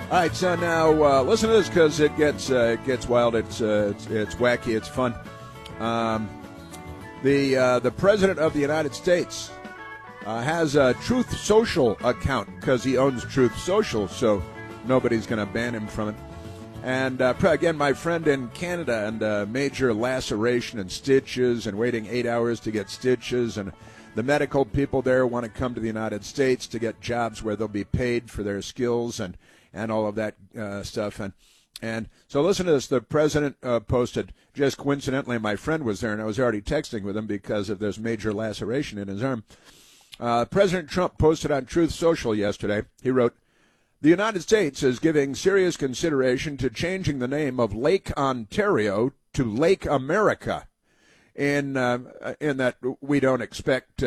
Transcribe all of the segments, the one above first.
All right, so now listen to this because it gets wild. It's wacky. It's fun. The President of the United States has a Truth Social account because he owns Truth Social, so nobody's going to ban him from it. And again, my friend in Canada, and major laceration and stitches, and waiting 8 hours to get stitches, and the medical people there want to come to the United States to get jobs where they'll be paid for their skills and all of that stuff. And so listen to this. The president posted, just coincidentally, my friend was there, and I was already texting with him because of this major laceration in his arm. President Trump posted on Truth Social yesterday. He wrote, "The United States is giving serious consideration to changing the name of Lake Ontario to Lake America. In that we don't expect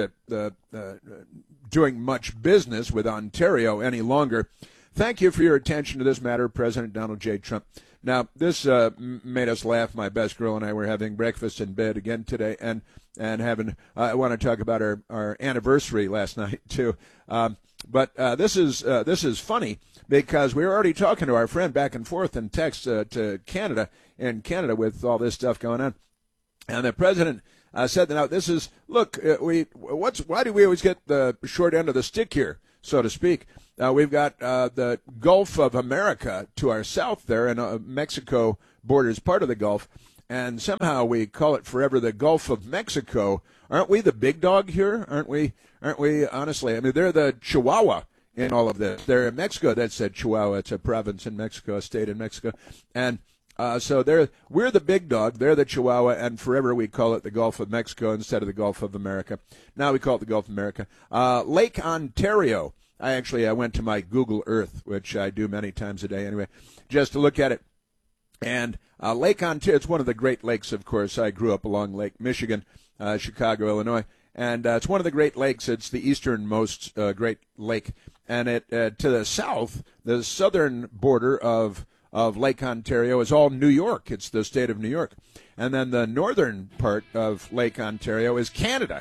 doing much business with Ontario any longer. Thank you for your attention to this matter, President Donald J. Trump." Now, this made us laugh. My best girl and I were having breakfast in bed again today, and having. I want to talk about our anniversary last night too. But this is funny because we were already talking to our friend back and forth in text to Canada, with all this stuff going on. And the president said that, now this is, look, why do we always get the short end of the stick here, so to speak? We've got the Gulf of America to our south there, and Mexico borders part of the Gulf, and somehow we call it forever the Gulf of Mexico. Aren't we the big dog here? Aren't we, honestly? I mean, they're the Chihuahua in all of this. They're in Mexico. That's a Chihuahua. It's a province in Mexico, a state in Mexico. And so we're the big dog, they're the Chihuahua, and forever we call it the Gulf of Mexico instead of the Gulf of America. Now we call it the Gulf of America. Lake Ontario. I went to my Google Earth, which I do many times a day anyway, just to look at it. And Lake Ontario, it's one of the Great Lakes, of course. I grew up along Lake Michigan, Chicago, Illinois. And it's one of the Great Lakes. It's the easternmost Great Lake. And to the south, the southern border of Lake Ontario is all New York. It's the state of New York. And then the northern part of Lake Ontario is Canada.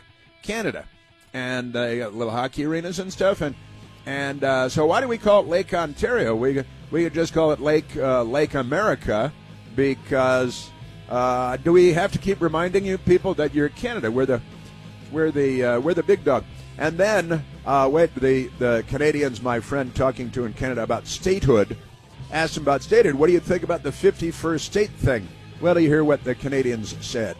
And they got little hockey arenas and stuff. And so why do we call it Lake Ontario? We could just call it Lake America, because do we have to keep reminding you people that you're Canada? We're the big dog. And then the Canadians, my friend talking to in Canada about statehood, asked him about statehood. What do you think about the 51st state thing? Well, you hear what the Canadians said.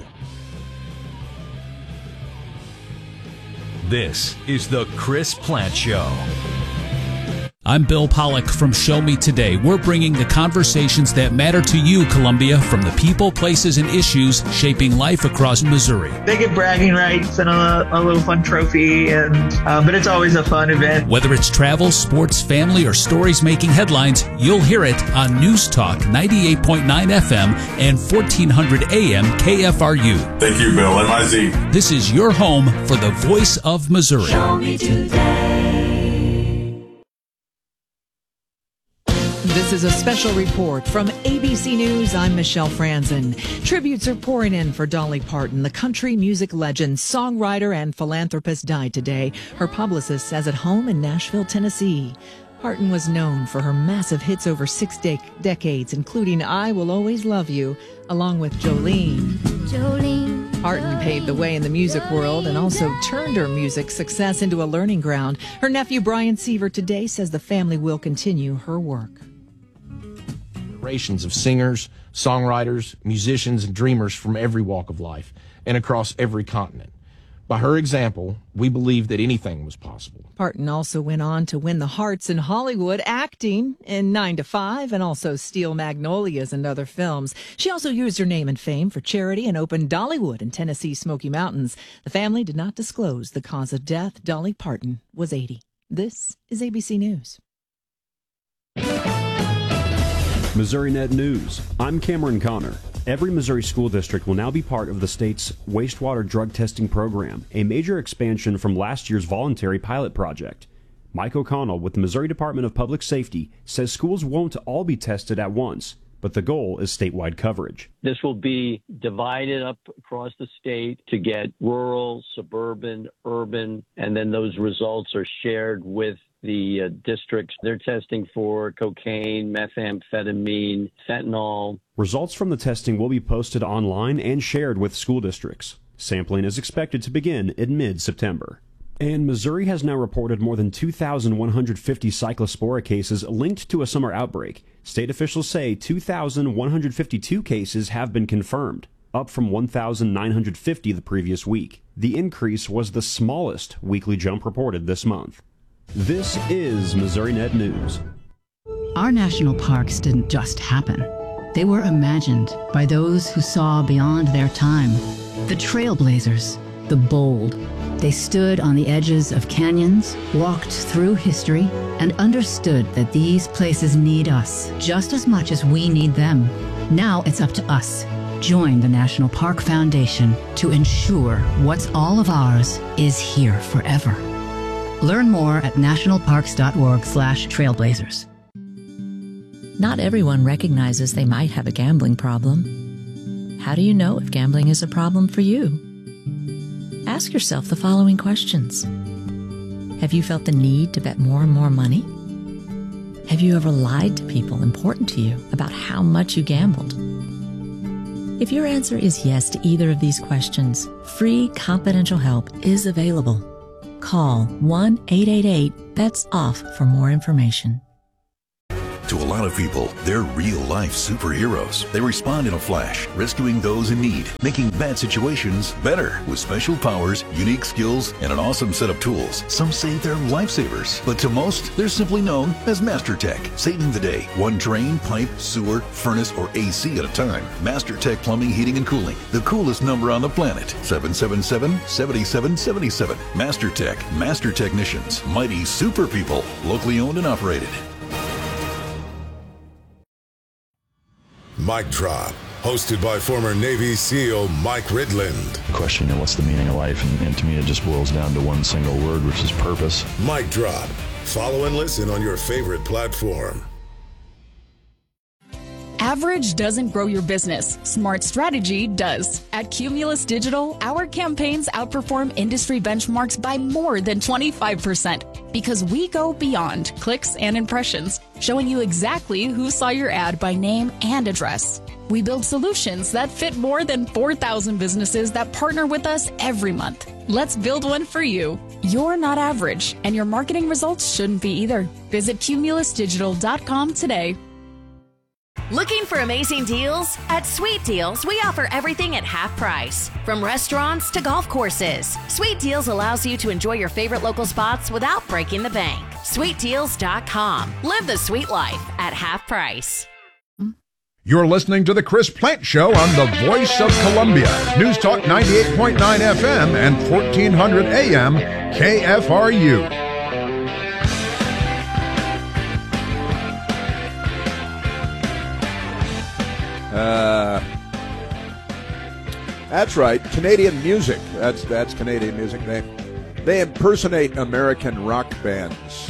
This is the Chris Plante Show. I'm Bill Pollock from Show Me Today. We're bringing the conversations that matter to you, Columbia, from the people, places, and issues shaping life across Missouri. They get bragging rights and a little fun trophy, but it's always a fun event. Whether it's travel, sports, family, or stories making headlines, you'll hear it on News Talk 98.9 FM and 1400 AM KFRU. Thank you, Bill. MIZ. This is your home for the voice of Missouri. Show Me Today. This is a special report from ABC News. I'm Michelle Franzen. Tributes are pouring in for Dolly Parton. The country music legend, songwriter, and philanthropist died today. Her publicist says at home in Nashville, Tennessee. Parton was known for her massive hits over 6 decades, including I Will Always Love You, along with Jolene. Parton paved the way in the music world and also turned her music success into a learning ground. Her nephew, Brian Seaver, today says the family will continue her work. Generations of singers, songwriters, musicians, and dreamers from every walk of life and across every continent. By her example, we believe that anything was possible. Parton also went on to win the hearts in Hollywood, acting in 9 to 5 and also Steel Magnolias and other films. She also used her name and fame for charity and opened Dollywood in Tennessee's Smoky Mountains. The family did not disclose the cause of death. Dolly Parton was 80. This is ABC News. Missouri Net News. I'm Cameron Connor. Every Missouri school district will now be part of the state's wastewater drug testing program, a major expansion from last year's voluntary pilot project. Mike O'Connell with the Missouri Department of Public Safety says schools won't all be tested at once, but the goal is statewide coverage. This will be divided up across the state to get rural, suburban, urban, and then those results are shared with the districts. They're testing for cocaine, methamphetamine, fentanyl. Results from the testing will be posted online and shared with school districts. Sampling is expected to begin in mid-September. And Missouri has now reported more than 2,150 cyclospora cases linked to a summer outbreak. State officials say 2,152 cases have been confirmed, up from 1,950 the previous week. The increase was the smallest weekly jump reported this month. This is Missouri Net News. Our national parks didn't just happen. They were imagined by those who saw beyond their time. The trailblazers, the bold. They stood on the edges of canyons, walked through history, and understood that these places need us just as much as we need them. Now it's up to us. Join the National Park Foundation to ensure what's all of ours is here forever. Learn more at nationalparks.org/trailblazers. Not everyone recognizes they might have a gambling problem. How do you know if gambling is a problem for you? Ask yourself the following questions. Have you felt the need to bet more and more money? Have you ever lied to people important to you about how much you gambled? If your answer is yes to either of these questions, free confidential help is available. Call 1-888-BETS-OFF for more information. To a lot of people, they're real-life superheroes. They respond in a flash, rescuing those in need, making bad situations better with special powers, unique skills, and an awesome set of tools. Some say they're lifesavers, but to most, they're simply known as MasterTech, saving the day, one drain, pipe, sewer, furnace, or AC at a time. MasterTech Plumbing, Heating, and Cooling, the coolest number on the planet, 777-7777. MasterTech, Master Technicians, mighty super people, locally owned and operated. Mic Drop, hosted by former Navy SEAL Mike Ridland. Question, what's the meaning of life? And to me, it just boils down to one single word, which is purpose. Mic Drop. Follow and listen on your favorite platform. Average doesn't grow your business. Smart strategy does. At Cumulus Digital, our campaigns outperform industry benchmarks by more than 25% because we go beyond clicks and impressions, showing you exactly who saw your ad by name and address. We build solutions that fit more than 4,000 businesses that partner with us every month. Let's build one for you. You're not average, and your marketing results shouldn't be either. Visit cumulusdigital.com today. Looking for amazing deals? At Sweet Deals, we offer everything at half price. From restaurants to golf courses, Sweet Deals allows you to enjoy your favorite local spots without breaking the bank. SweetDeals.com. Live the sweet life at half price. You're listening to The Chris Plante Show on the Voice of Columbia. News Talk 98.9 FM and 1400 AM KFRU. That's right, Canadian music. That's Canadian music. They impersonate American rock bands.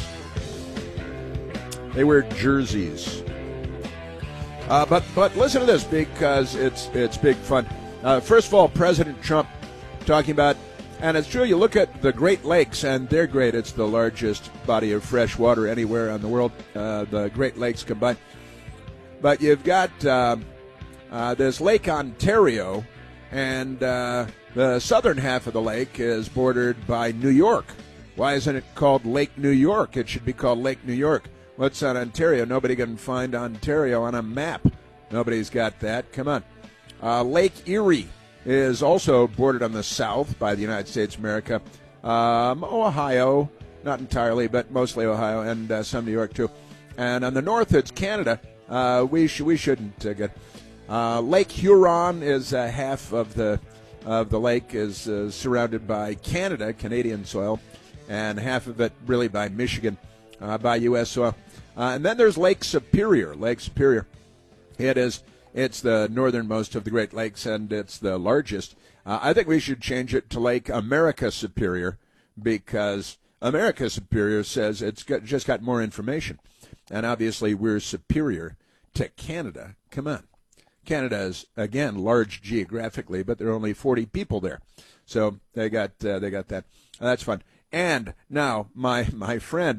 They wear jerseys. But listen to this because it's big fun. First of all, President Trump talking about, and it's true. You look at the Great Lakes, and they're great. It's the largest body of fresh water anywhere in the world. The Great Lakes combined. But you've got this Lake Ontario, and the southern half of the lake is bordered by New York. Why isn't it called Lake New York? It should be called Lake New York. What's on Ontario? Nobody can find Ontario on a map. Nobody's got that. Come on. Lake Erie is also bordered on the south by the United States of America. Ohio, not entirely, but mostly Ohio, and some New York too. And on the north, it's Canada. We shouldn't get. Lake Huron is half of the lake is surrounded by Canada, Canadian soil, and half of it really by Michigan, by U.S. soil. And then there's Lake Superior. Lake Superior, it's the northernmost of the Great Lakes, and it's the largest. I think we should change it to Lake America Superior because America Superior says it's just got more information, and obviously we're superior to Canada. Come on. Canada is, again, large geographically, but there are only 40 people there. So they got that. That's fun. And now my friend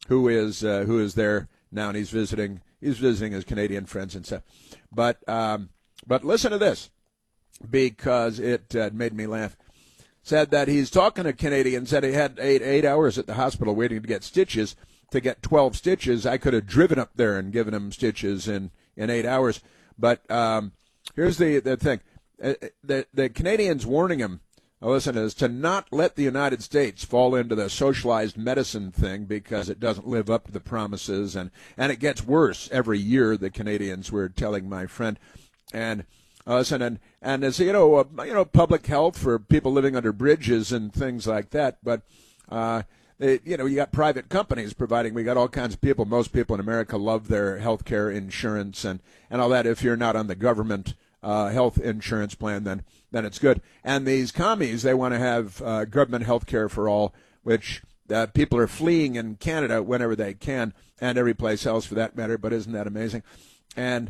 who is there now, and he's visiting his Canadian friends and stuff. But listen to this, because it made me laugh. Said that he's talking to Canadians, that he had eight hours at the hospital waiting to get stitches. To get 12 stitches, I could have driven up there and given him stitches in 8 hours. But here's the thing. The Canadians warning him, listen, is to not let the United States fall into the socialized medicine thing, because it doesn't live up to the promises, and it gets worse every year, the Canadians were telling my friend. And listen, and as public health for people living under bridges and things like that. But you got private companies providing. We got all kinds of people. Most people in America love their health care insurance and all that. If you're not on the government health insurance plan, then it's good. And these commies, they want to have government health care for all, which people are fleeing in Canada whenever they can, and every place else for that matter. But isn't that amazing? And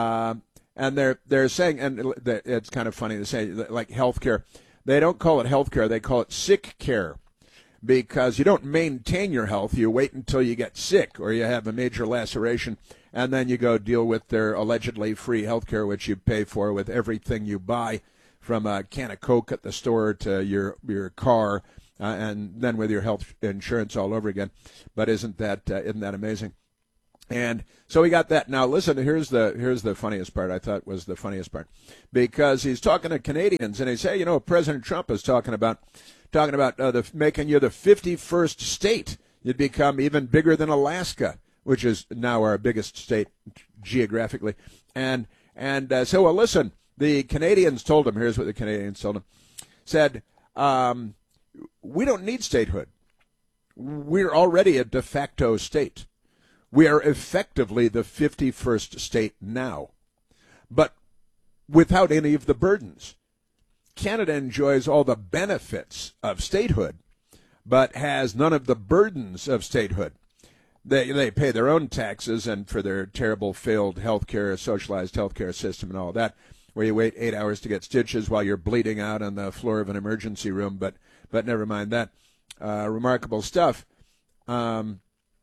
they're saying, and it's kind of funny to say, like health care. They don't call it health care. They call it sick care, because you don't maintain your health. You wait until you get sick or you have a major laceration, and then you go deal with their allegedly free health care, which you pay for with everything you buy, from a can of Coke at the store to your car, and then with your health insurance all over again. But isn't that amazing? And so we got that. Now listen, here's the funniest part. I thought was the funniest part, because he's talking to Canadians, and he say, President Trump is talking about making you the 51st state. You'd become even bigger than Alaska, which is now our biggest state geographically. And so, well, listen, the Canadians told him, here's what the Canadians told him, said, we don't need statehood. We're already a de facto state. We are effectively the 51st state now, but without any of the burdens. Canada enjoys all the benefits of statehood, but has none of the burdens of statehood. They pay their own taxes, and for their terrible failed healthcare, socialized healthcare system and all that, where you wait 8 hours to get stitches while you're bleeding out on the floor of an emergency room. But never mind that. Remarkable stuff. And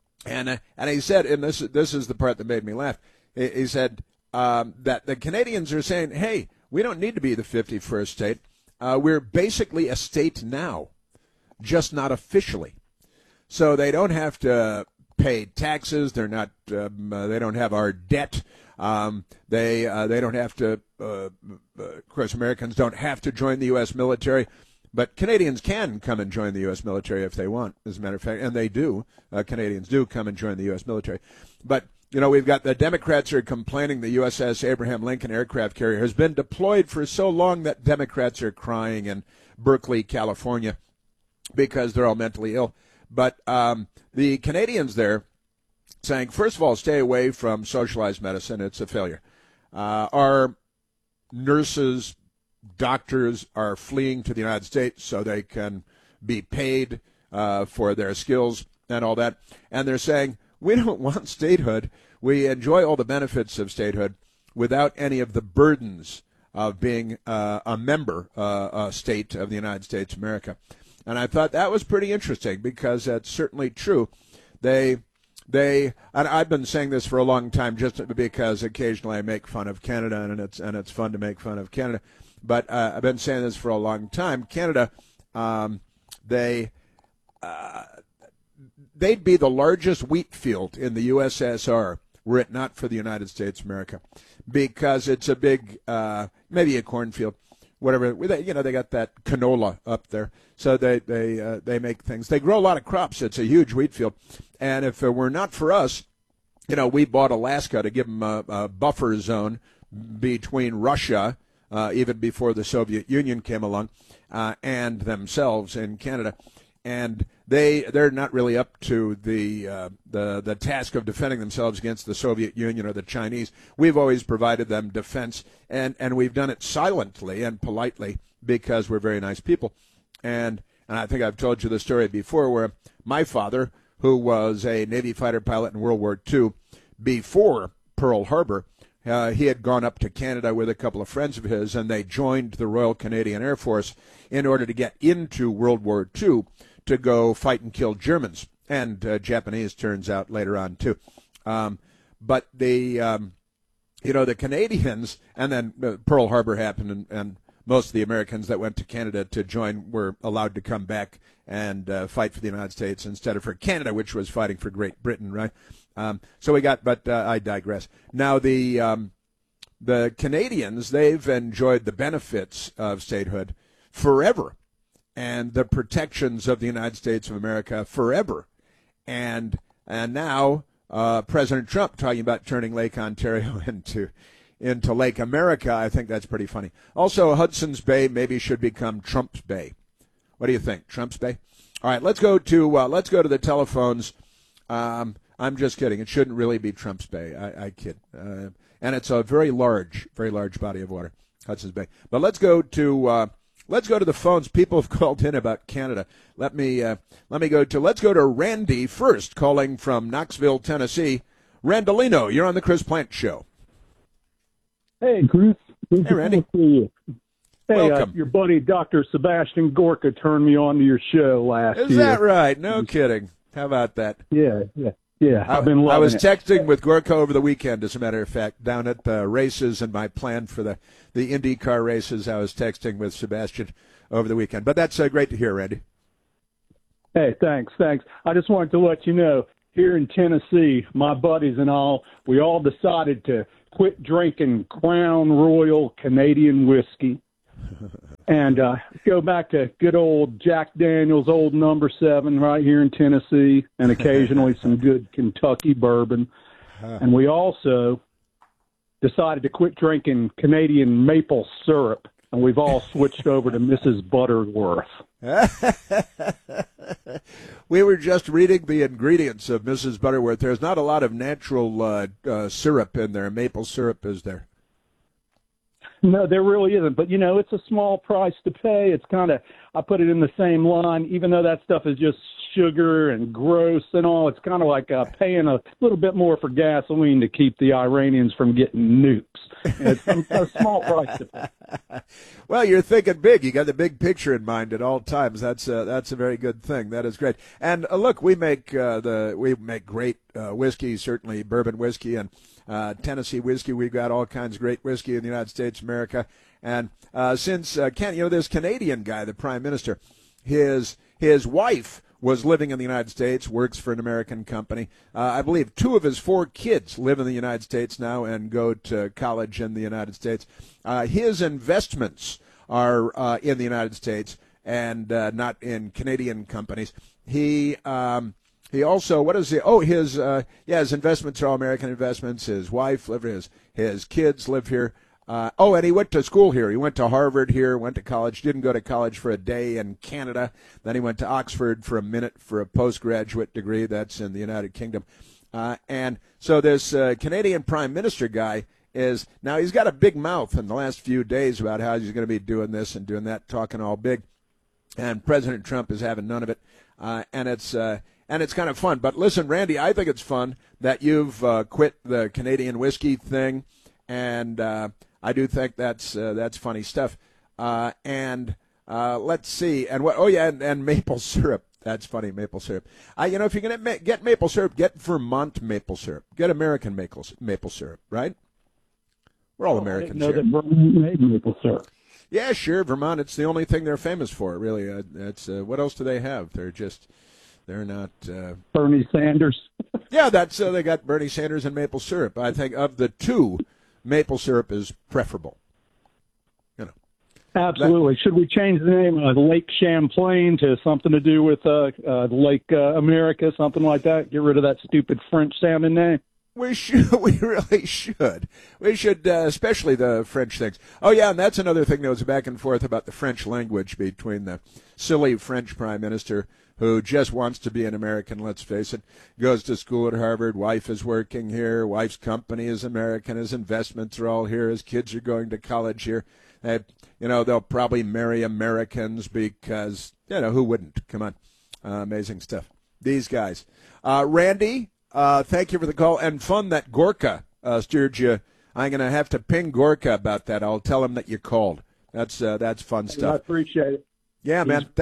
he said, and this is the part that made me laugh. He said that the Canadians are saying, hey, we don't need to be the 51st state. We're basically a state now, just not officially. So they don't have to pay taxes. They're not. They don't have our debt. They don't have to. Of course, Americans don't have to join the U.S. military, but Canadians can come and join the U.S. military if they want. As a matter of fact, and they do. Canadians do come and join the U.S. military, but. We've got the Democrats are complaining the USS Abraham Lincoln aircraft carrier has been deployed for so long that Democrats are crying in Berkeley, California, because they're all mentally ill. But the Canadians there saying, first of all, stay away from socialized medicine. It's a failure. Our nurses, doctors are fleeing to the United States so they can be paid for their skills and all that. And they're saying, we don't want statehood. We enjoy all the benefits of statehood without any of the burdens of being a member state of the United States of America. And I thought that was pretty interesting, because that's certainly true. And I've been saying this for a long time, just because occasionally I make fun of Canada, and it's fun to make fun of Canada. But I've been saying this for a long time. Canada, they'd be the largest wheat field in the USSR were it not for the United States of America, because it's a big, maybe a cornfield, whatever. They got that canola up there, so they make things. They grow a lot of crops. It's a huge wheat field, and if it were not for us, we bought Alaska to give them a buffer zone between Russia, even before the Soviet Union came along, and themselves in Canada. And they're not really up to the task of defending themselves against the Soviet Union or the Chinese. We've always provided them defense, and we've done it silently and politely, because we're very nice people. And I think I've told you the story before, where my father, who was a Navy fighter pilot in World War II, before Pearl Harbor, he had gone up to Canada with a couple of friends of his, and they joined the Royal Canadian Air Force in order to get into World War II to go fight and kill Germans and Japanese turns out later on too. But the the Canadians, and then Pearl Harbor happened, and most of the Americans that went to Canada to join were allowed to come back and fight for the United States instead of for Canada, which was fighting for Great Britain, right? So we got, but I digress. Now the Canadians, they've enjoyed the benefits of statehood forever, and the protections of the United States of America forever, and now President Trump talking about turning Lake Ontario into Lake America. I think that's pretty funny. Also, Hudson's Bay maybe should become Trump's Bay. What do you think, Trump's Bay? All right, let's go to the telephones. I'm just kidding. It shouldn't really be Trump's Bay. I kid. And it's a very large body of water, Hudson's Bay. But let's go to the phones. People have called in about Canada. Let's go to Randy first, calling from Knoxville, Tennessee. Randolino, you're on the Chris Plant Show. Hey, Chris. Hey, Randy. Hey, welcome. Your buddy Dr. Sebastian Gorka turned me on to your show last year. Is that right? No kidding. How about that? Yeah. I've been loving it. I was texting with Gorka over the weekend, as a matter of fact, down at the races and my plan for the IndyCar races. I was texting with Sebastian over the weekend. But that's great to hear, Randy. Hey, thanks. I just wanted to let you know, here in Tennessee, my buddies and all, we all decided to quit drinking Crown Royal Canadian whiskey and go back to good old Jack Daniel's Old No. 7 right here in Tennessee, and occasionally some good Kentucky bourbon. And we also decided to quit drinking Canadian maple syrup, and we've all switched over to Mrs. Butterworth. We were just reading the ingredients of Mrs. Butterworth. There's not a lot of natural syrup in there. Maple syrup, is there? No, there really isn't. But, it's a small price to pay. It's kind of, I put it in the same line, even though that stuff is just sugar and gross and all. It's kind of like paying a little bit more for gasoline to keep the Iranians from getting nukes. It's a small price to pay. Well, you're thinking big. You got the big picture in mind at all times. That's a very good thing. That is great. And look, we make great whiskey, certainly bourbon whiskey and Tennessee whiskey. We've got all kinds of great whiskey in the United States of America. And since this Canadian guy, the Prime Minister, his wife was living in the United States, works for an American company. I believe 2 of his 4 kids live in the United States now and go to college in the United States. His investments are in the United States and not in Canadian companies. He also, what is he? Oh, his investments are all American investments. His wife lives here. His kids live here. And he went to school here. He went to Harvard here, went to college, didn't go to college for a day in Canada. Then he went to Oxford for a minute for a postgraduate degree. That's in the United Kingdom. And so this Canadian Prime Minister guy he's got a big mouth in the last few days about how he's going to be doing this and doing that, talking all big. And President Trump is having none of it. And it's kind of fun. But listen, Randy, I think it's fun that you've quit the Canadian whiskey thing. And I do think that's funny stuff. Let's see. And what? Oh yeah, and maple syrup. That's funny, maple syrup. If you're gonna get maple syrup, get Vermont maple syrup. Get American maple syrup, right? We're all Americans here. I didn't know that Vermont made maple syrup. Yeah, sure, Vermont. It's the only thing they're famous for, really. What else do they have? They're not. Bernie Sanders. Yeah, they got Bernie Sanders and maple syrup. I think of the 2. Maple syrup is preferable. Absolutely. Should we change the name of Lake Champlain to something to do with Lake America, something like that? Get rid of that stupid French salmon name. We should. We really should. We should, especially the French things. Oh, yeah, and that's another thing that was back and forth about the French language between the silly French prime minister who just wants to be an American, let's face it, goes to school at Harvard, wife is working here, wife's company is American, his investments are all here, his kids are going to college here. They'll probably marry Americans because, who wouldn't? Come on. Amazing stuff. These guys. Randy, thank you for the call. And fun that Gorka steered you. I'm going to have to ping Gorka about that. I'll tell him that you called. That's fun stuff. I appreciate it. Yeah, man. Thanks.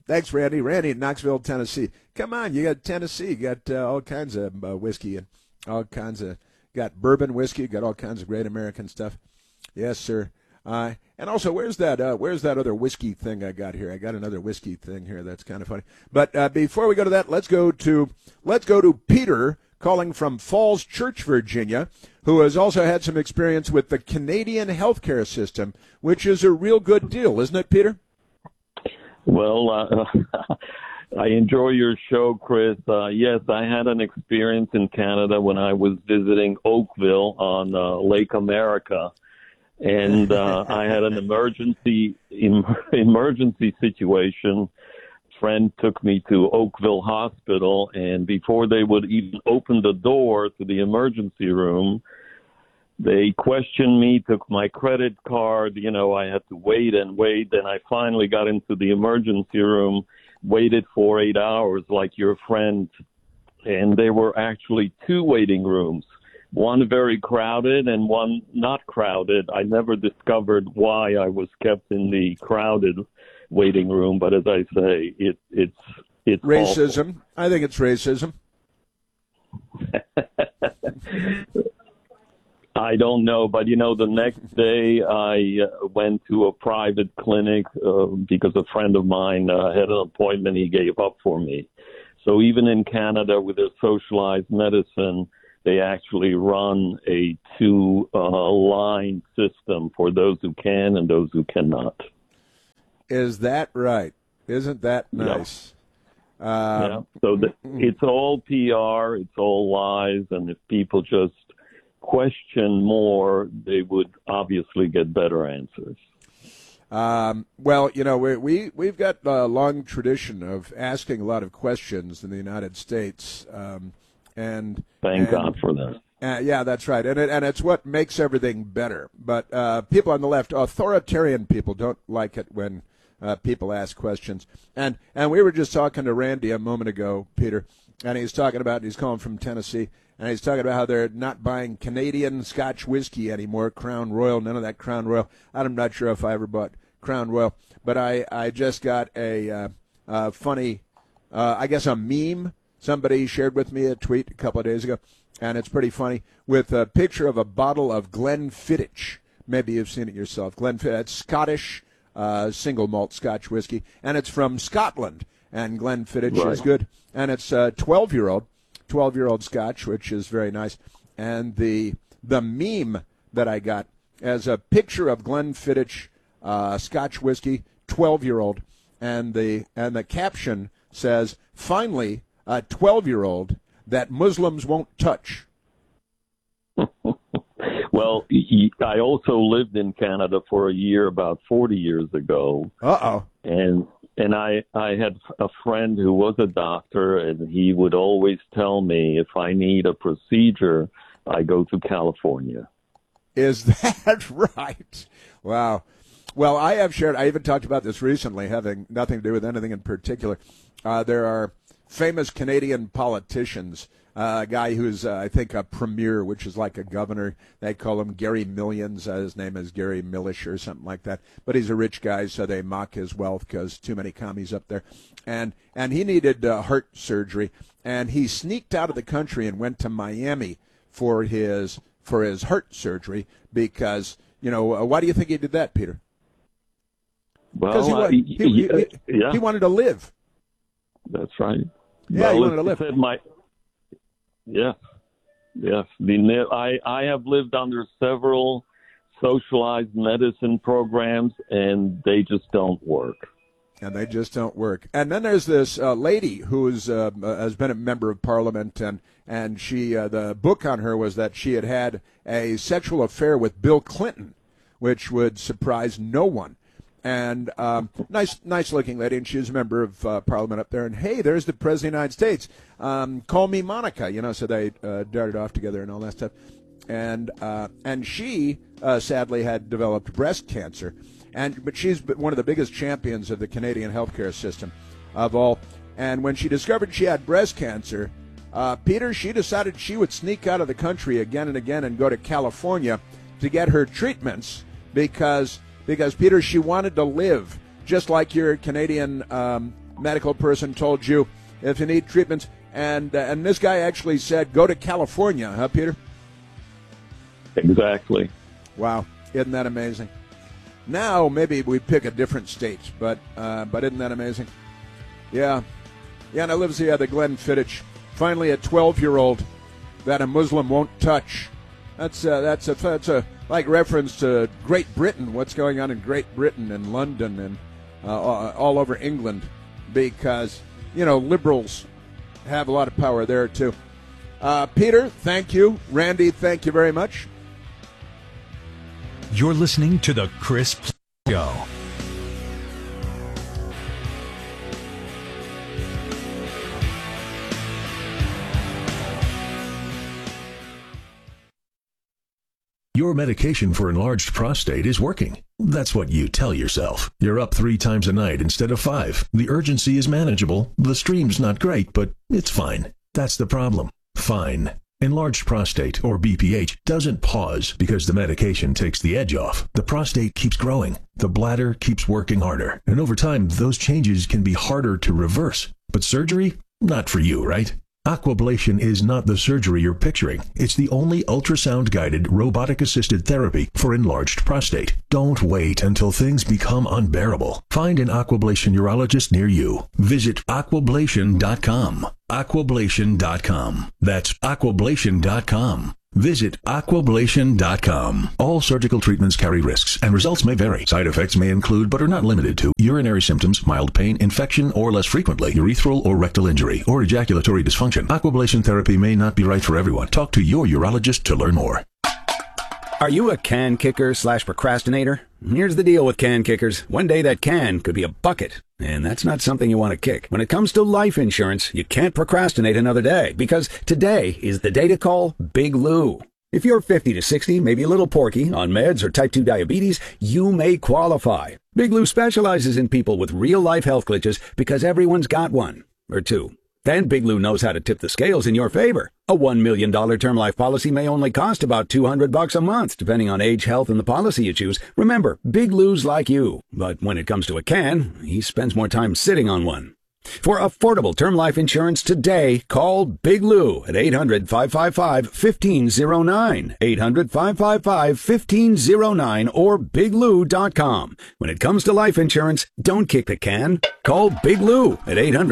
Thanks, Randy. Randy in Knoxville, Tennessee. Come on, you got Tennessee. You got all kinds of whiskey and all kinds of, got bourbon whiskey, got all kinds of great American stuff. Yes, sir. And also, where's that other whiskey thing I got here? I got another whiskey thing here that's kind of funny. But before we go to that, let's go to Peter calling from Falls Church, Virginia, who has also had some experience with the Canadian healthcare system, which is a real good deal, isn't it, Peter? Well, I enjoy your show, Chris. Yes, I had an experience in Canada when I was visiting Oakville on Lake America. And I had an emergency situation. A friend took me to Oakville Hospital, and before they would even open the door to the emergency room, they questioned me, took my credit card. I had to wait and wait. Then I finally got into the emergency room, waited for 8 hours like your friend, and there were actually 2 waiting rooms. One very crowded and one not crowded. I never discovered why I was kept in the crowded waiting room, but as I say, it's racism. Awful. I think it's racism. I don't know, but the next day I went to a private clinic because a friend of mine had an appointment he gave up for me. So even in Canada with their socialized medicine, they actually run a 2-line system for those who can and those who cannot. Is that right? Isn't that nice? Yeah. So it's all PR, it's all lies, and if people just question more, they would obviously get better answers. Well, we've got a long tradition of asking a lot of questions in the United States. And thank God for that. Yeah, that's right, and it's what makes everything better. But people on the left, authoritarian people, don't like it when people ask questions. And we were just talking to Randy a moment ago, Peter, and he's calling from Tennessee, and he's talking about how they're not buying Canadian Scotch whiskey anymore, Crown Royal, none of that Crown Royal. I'm not sure if I ever bought Crown Royal, but I just got a funny, I guess a meme. Somebody shared with me a tweet a couple of days ago, and it's pretty funny, with a picture of a bottle of Glenfiddich. Maybe you've seen it yourself. Glenfiddich, it's Scottish single malt Scotch whiskey, and it's from Scotland, and Glenfiddich is good. And it's 12-year-old Scotch, which is very nice. And the meme that I got as a picture of Glenfiddich Scotch whiskey, 12-year-old, and the caption says, "Finally, a 12-year-old that Muslims won't touch." Well, I also lived in Canada for a year about 40 years ago. Uh-oh. And I had a friend who was a doctor, and he would always tell me if I need a procedure, I go to California. Is that right? Wow. Well, I even talked about this recently, having nothing to do with anything in particular. There are famous Canadian politicians, a guy who's, I think, a premier, which is like a governor. They call him Gary Millions. His name is Gary Millish or something like that. But he's a rich guy, so they mock his wealth because too many commies up there. And he needed heart surgery, and he sneaked out of the country and went to Miami for his heart surgery because, why do you think he did that, Peter? Because he wanted to live. That's right. Yeah, he wanted to live. Yes. I have lived under several socialized medicine programs, and they just don't work. And then there's this lady who has been a member of Parliament, and she the book on her was that she had a sexual affair with Bill Clinton, which would surprise no one. And nice looking lady, and she's a member of Parliament up there. And hey, there's the President of the United States. Call me Monica, so they darted off together and all that stuff. And she sadly had developed breast cancer, but she's one of the biggest champions of the Canadian healthcare system of all. And when she discovered she had breast cancer, Peter, she decided she would sneak out of the country again and again and go to California to get her treatments because Peter, she wanted to live just like your Canadian medical person told you if you need treatments. And this guy actually said, go to California, huh, Peter? Exactly. Wow. Isn't that amazing? Now maybe we pick a different state, but isn't that amazing? Yeah. Yeah, and I lives here, the Glenn Fittich. Finally a 12-year-old that a Muslim won't touch. That's a like reference to Great Britain, what's going on in Great Britain and London and all over England, because, liberals have a lot of power there too. Peter, thank you. Randy, thank you very much. You're listening to The Chris Show. Your medication for enlarged prostate is working. That's what you tell yourself. You're up 3 times a night instead of 5. The urgency is manageable. The stream's not great, but it's fine. That's the problem. Fine. Enlarged prostate, or BPH, doesn't pause because the medication takes the edge off. The prostate keeps growing. The bladder keeps working harder. And over time, those changes can be harder to reverse. But surgery? Not for you, right? Aquablation is not the surgery you're picturing. It's the only ultrasound-guided, robotic-assisted therapy for enlarged prostate. Don't wait until things become unbearable. Find an Aquablation urologist near you. Visit aquablation.com. Aquablation.com. That's aquablation.com. Visit aquablation.com. All surgical treatments carry risks, and results may vary. Side effects may include, but are not limited to, urinary symptoms, mild pain, infection, or less frequently, urethral or rectal injury, or ejaculatory dysfunction. Aquablation therapy may not be right for everyone. Talk to your urologist to learn more. Are you a can kicker / procrastinator? Here's the deal with can kickers. One day that can could be a bucket, and that's not something you want to kick. When it comes to life insurance, you can't procrastinate another day, because today is the day to call Big Lou. If you're 50 to 60, maybe a little porky, on meds or type 2 diabetes, you may qualify. Big Lou specializes in people with real-life health glitches because everyone's got one, or two. Then Big Lou knows how to tip the scales in your favor. A $1 million term life policy may only cost about $200 a month, depending on age, health, and the policy you choose. Remember, Big Lou's like you, but when it comes to a can, he spends more time sitting on one. For affordable term life insurance today, call Big Lou at 800-555-1509, 800-555-1509, or biglou.com. When it comes to life insurance, don't kick the can. Call Big Lou at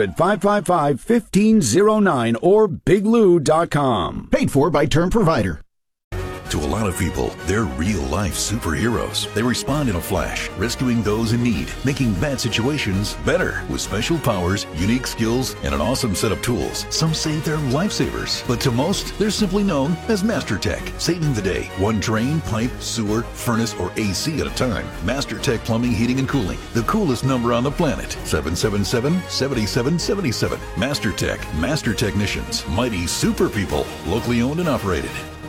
800-555-1509 or biglou.com. Paid for by Term Provider. To a lot of people, they're real-life superheroes. They respond in a flash, rescuing those in need, making bad situations better with special powers, unique skills, and an awesome set of tools. Some say they're lifesavers, but to most, they're simply known as Master Tech, saving the day. One drain, pipe, sewer, furnace, or AC at a time. Master Tech Plumbing, Heating, and Cooling. The coolest number on the planet. 777-7777. Master Tech. Master Technicians. Mighty super people. Locally owned and operated.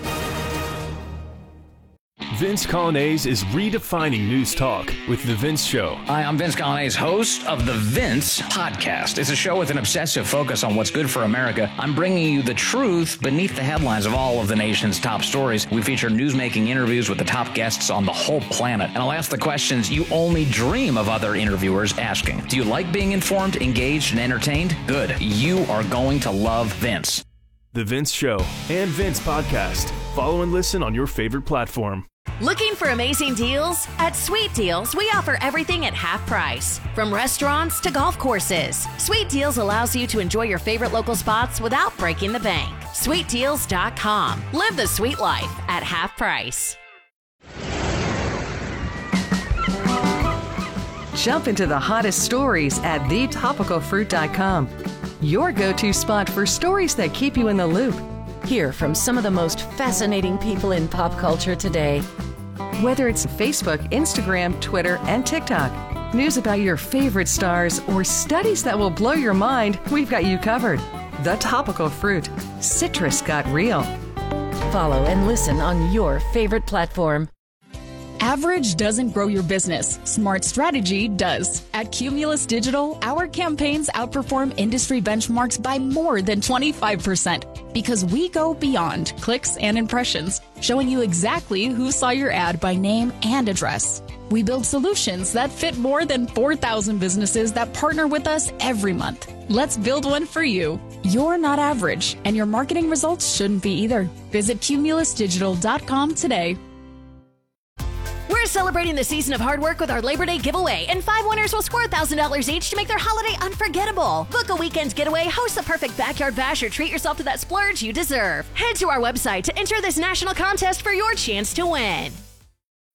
Vince Coglianese is redefining news talk with The Vince Show. Hi, I'm Vince Coglianese, host of The Vince Podcast. It's a show with an obsessive focus on what's good for America. I'm bringing you the truth beneath the headlines of all of the nation's top stories. We feature newsmaking interviews with the top guests on the whole planet. And I'll ask the questions you only dream of other interviewers asking. Do you like being informed, engaged, and entertained? Good. You are going to love Vince. The Vince Show and Vince Podcast. Follow and listen on your favorite platform. Looking for amazing deals? At Sweet Deals, we offer everything at half price. From restaurants to golf courses, Sweet Deals allows you to enjoy your favorite local spots without breaking the bank. SweetDeals.com. Live the sweet life at half price. Jump into the hottest stories at thetopicalfruit.com. Your go-to spot for stories that keep you in the loop. Hear from some of the most fascinating people in pop culture today. Whether it's Facebook, Instagram, Twitter, and TikTok, news about your favorite stars, or studies that will blow your mind, we've got you covered. The Topical Fruit. Citrus got real. Follow and listen on your favorite platform. Average doesn't grow your business. Smart strategy does. At Cumulus Digital, our campaigns outperform industry benchmarks by more than 25% because we go beyond clicks and impressions, showing you exactly who saw your ad by name and address. We build solutions that fit more than 4,000 businesses that partner with us every month. Let's build one for you. You're not average, and your marketing results shouldn't be either. Visit cumulusdigital.com today. We're celebrating the season of hard work with our Labor Day giveaway, and 5 winners will score $1,000 each to make their holiday unforgettable. Book a weekend getaway, host the perfect backyard bash, or treat yourself to that splurge you deserve. Head to our website to enter this national contest for your chance to win.